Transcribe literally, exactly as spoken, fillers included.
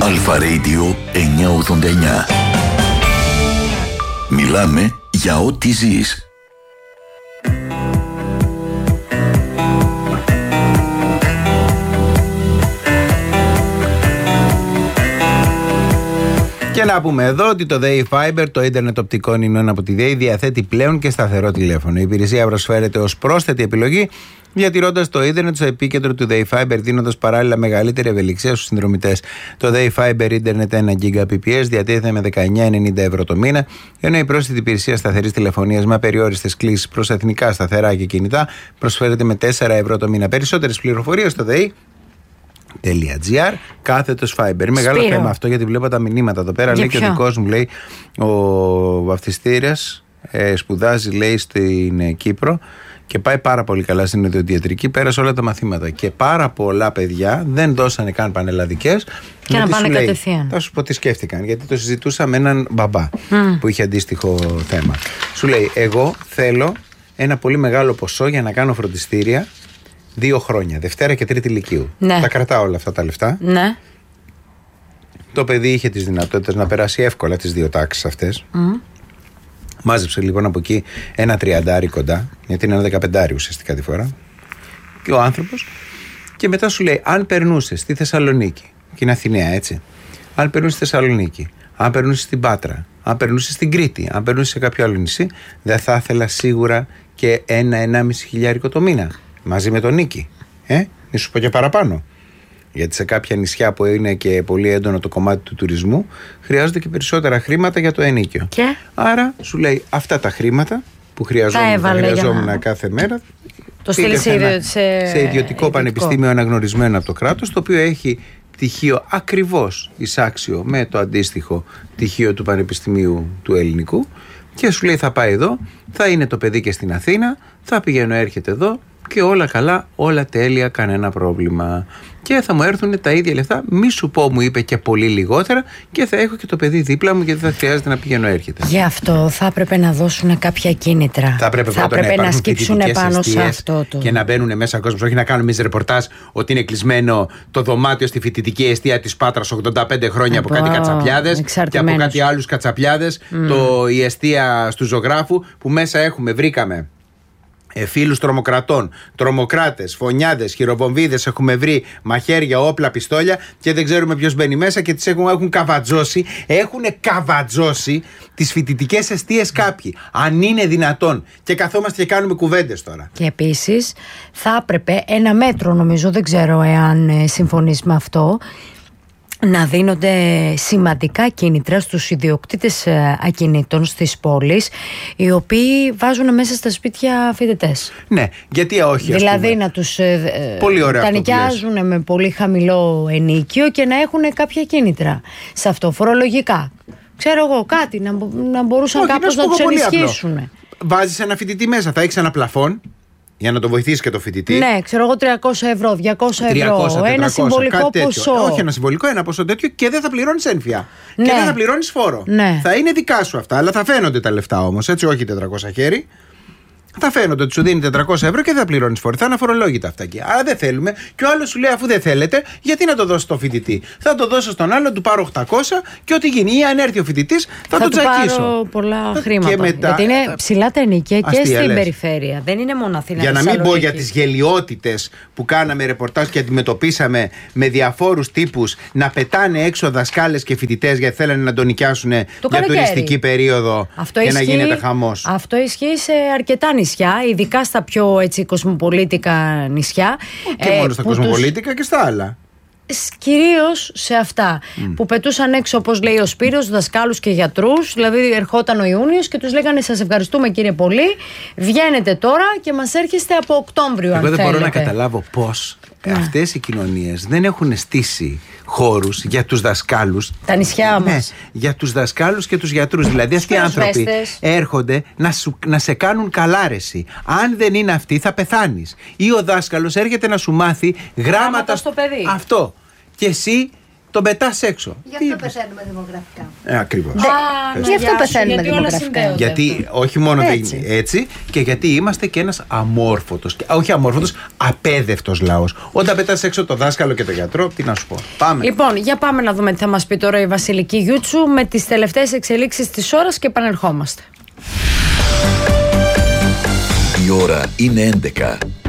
Αλφα Radio εννιακόσια ογδόντα εννιά. Μιλάμε για ό,τι ζεις. Και να πούμε εδώ ότι το ΔΕΗ Fiber, το ίντερνετ οπτικών ινών από τη ΔΕΗ, διαθέτει πλέον και σταθερό τηλέφωνο. Η υπηρεσία προσφέρεται ως πρόσθετη επιλογή, διατηρώντας το ίντερνετ στο επίκεντρο του ΔΕΗ Fiber, δίνοντας παράλληλα μεγαλύτερη ευελιξία στους συνδρομητές. Το ΔΕΗ Fiber ίντερνετ ένα Gbps διατίθεται με δεκαεννιά ενενήντα ευρώ το μήνα, ενώ η πρόσθετη υπηρεσία σταθερής τηλεφωνίας με απεριόριστες κλήσεις προς εθνικά σταθερά και κινητά προσφέρεται με τέσσερα ευρώ το μήνα. Περισσότερες πληροφορίες στο ΔΕΗ. .gr, κάθετος Fiber. Είναι μεγάλο θέμα αυτό, γιατί βλέπω τα μηνύματα εδώ πέρα. Για λέει ποιο? Και ο δικός μου, λέει, ο βαφτιστήρας ε, σπουδάζει, λέει, στην ε, Κύπρο και πάει πάρα πολύ καλά στην οδοντιατρική. Πέρασε όλα τα μαθήματα και πάρα πολλά παιδιά δεν δώσανε καν πανελλαδικές. Και να πάνε κατευθείαν. Θα σου πω τι σκέφτηκαν, γιατί το συζητούσα με έναν μπαμπά mm. που είχε αντίστοιχο θέμα. Σου λέει, εγώ θέλω ένα πολύ μεγάλο ποσό για να κάνω φροντιστήρια. Δύο χρόνια, Δευτέρα και Τρίτη Λυκείου. Ναι. Τα κρατάω όλα αυτά τα λεφτά. Ναι. Το παιδί είχε τις δυνατότητες να περάσει εύκολα τις δύο τάξεις αυτές. Mm. Μάζεψε λοιπόν από εκεί ένα τριαντάρι κοντά, γιατί είναι ένα δεκαπεντάρι ουσιαστικά τη φορά. Και ο άνθρωπος. Και μετά σου λέει, αν περνούσε στη Θεσσαλονίκη, και είναι Αθηναία, έτσι. Αν περνούσε στη Θεσσαλονίκη, αν περνούσε στην Πάτρα, αν περνούσε στην Κρήτη, αν περνούσε σε κάποιο άλλο νησί, δεν θα ήθελα σίγουρα και ένα-ενάμιση χιλιάρικο το μήνα. Μαζί με τον νίκη. Ε, μη σου πω και παραπάνω. Γιατί σε κάποια νησιά που είναι και πολύ έντονο το κομμάτι του τουρισμού, χρειάζονται και περισσότερα χρήματα για το ενίκιο. Και? Άρα σου λέει, αυτά τα χρήματα που χρειαζόμουν, θα χρειαζόμουν να... κάθε μέρα. Το στείλει σε, σε, σε... σε ιδιωτικό, ιδιωτικό πανεπιστήμιο αναγνωρισμένο από το κράτος, το οποίο έχει πτυχίο ακριβώς εισάξιο με το αντίστοιχο πτυχίο του Πανεπιστημίου του Ελληνικού. Και σου λέει, θα πάει εδώ, θα είναι το παιδί και στην Αθήνα, θα πηγαίνω, έρχεται εδώ. Και όλα καλά, όλα τέλεια, κανένα πρόβλημα. Και θα μου έρθουν τα ίδια λεφτά, μη σου πω, μου είπε, και πολύ λιγότερα, και θα έχω και το παιδί δίπλα μου, γιατί δεν θα χρειάζεται να πηγαίνω έρχεται. Γι' αυτό θα έπρεπε να δώσουν κάποια κίνητρα. Θα έπρεπε, θα έπρεπε να, να σκύψουν πάνω σε αυτό το. Και να μπαίνουν μέσα κόσμος, όχι να κάνουμε εμείς ρεπορτάζ ότι είναι κλεισμένο το δωμάτιο στη φοιτητική εστία της Πάτρας ογδόντα πέντε χρόνια από κάτι κατσαπιάδες και από κάτι άλλους κατσαπιάδες. Mm. Το, η εστία του ζωγράφου που μέσα έχουμε, βρήκαμε. Ε, φίλους τρομοκρατών, τρομοκράτες, φωνιάδες, χειροβομβίδες, έχουμε βρει μαχαίρια, όπλα, πιστόλια και δεν ξέρουμε ποιος μπαίνει μέσα και τις έχουν, έχουν καβατζώσει, έχουν καβατζώσει τις φοιτητικές εστίες κάποιοι. Αν είναι δυνατόν. Και καθόμαστε και κάνουμε κουβέντες τώρα. Και επίσης θα έπρεπε ένα μέτρο, νομίζω, δεν ξέρω εάν ε, συμφωνείς με αυτό, να δίνονται σημαντικά κίνητρα στους ιδιοκτήτες ακινήτων στις πόλεις, οι οποίοι βάζουν μέσα στα σπίτια φοιτητές. Ναι, γιατί όχι. Δηλαδή να τους πολύ ωραία τα νοικιάζουν με πολύ χαμηλό ενίκιο και να έχουν κάποια κίνητρα σε αυτό, φορολογικά. Ξέρω εγώ, κάτι να, να μπορούσαν όχι, κάπως να, να τους ενισχύσουν. Βάζεις ένα φοιτητή μέσα, θα έχεις ένα πλαφόν. Για να το βοηθήσει και το φοιτητή. Ναι, ξέρω εγώ, τριακόσια ευρώ, διακόσια ευρώ. τριακόσια, τετρακόσια, ένα συμβολικό ποσό. Όχι ένα συμβολικό, ένα ποσό τέτοιο και δεν θα πληρώνεις ένφια. Ναι. Και δεν θα πληρώνεις φόρο. Ναι. Θα είναι δικά σου αυτά, αλλά θα φαίνονται τα λεφτά όμως. Έτσι, όχι τετρακόσια χέρι. Θα φαίνονται ότι σου δίνει τετρακόσια ευρώ και δεν θα πληρώνεις φόρο. Θα είναι αφορολόγητα αυτά εκεί. Άρα δεν θέλουμε. Και ο άλλος σου λέει, αφού δεν θέλετε, γιατί να το δώσω στο φοιτητή. Θα το δώσω στον άλλο, του πάρω οκτακόσια και ό,τι γίνει. Ή αν έρθει ο φοιτητής, θα, θα το τσακίσω. Θα πάρω πολλά χρήματα. Μετά... Γιατί είναι ψηλά τα ενοικία και στην λες. Περιφέρεια. Δεν είναι μόνο Αθήνα. Για να μην πω για τις γελιότητες που κάναμε ρεπορτάζ και αντιμετωπίσαμε με διαφόρους τύπους να πετάνε έξω δασκάλες και φοιτητές γιατί θέλανε να τον νοικιάσουν για τουριστική περίοδο αυτό και ισχύει, να γίνεται χαμός. Αυτό ισχύει σε αρκετά νησιά, ειδικά στα πιο έτσι, κοσμοπολίτικα νησιά. Και ε, μόνο στα κοσμοπολίτικα τους... και στα άλλα. Κυρίως σε αυτά mm. που πετούσαν έξω, όπως λέει ο Σπύρος, δασκάλους και γιατρούς. Δηλαδή ερχόταν ο Ιούνιος και τους λέγανε, σας ευχαριστούμε κύριε πολύ, βγαίνετε τώρα και μας έρχεστε από Οκτώβριο. Εγώ αν δεν θέλετε. μπορώ να καταλάβω πώς yeah. αυτές οι κοινωνίες δεν έχουν στήσει χώρους για τους δασκάλους. Τα νησιά ναι, μας. Για τους δασκάλους και τους γιατρούς. Δηλαδή αυτοί οι άνθρωποι έρχονται να, σου, να σε κάνουν καλάρεση. Αν δεν είναι αυτοί θα πεθάνεις. Ή ο δάσκαλος έρχεται να σου μάθει γράμματα, γράμματα στο παιδί. Αυτό. Και εσύ τον πετάς έξω. Γι' αυτό πεθαίνουμε δημογραφικά. Ε, ακριβώς. Γι' αυτό πεθαίνουμε δημογραφικά. Γιατί όχι μόνο έτσι. δεν είναι έτσι, και γιατί είμαστε και ένας αμόρφωτος, όχι αμόρφωτος, απέδευτος λαός. Όταν πετάς έξω το δάσκαλο και το γιατρό, τι να σου πω. Πάμε. Λοιπόν, για πάμε να δούμε τι θα μας πει τώρα η Βασιλική Γιούτσου με τις τελευταίες εξελίξεις της ώρας και επανερχόμαστε. Η ώρα είναι έντεκα.